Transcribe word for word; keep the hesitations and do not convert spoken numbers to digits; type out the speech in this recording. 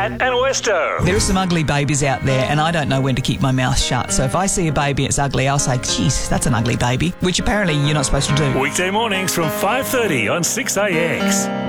Matt and Westo. There are some ugly babies out there, and I don't know when to keep my mouth shut. So if I see a baby and it's ugly, I'll say, geez, that's an ugly baby, which apparently you're not supposed to do. Weekday mornings from five thirty on six A X.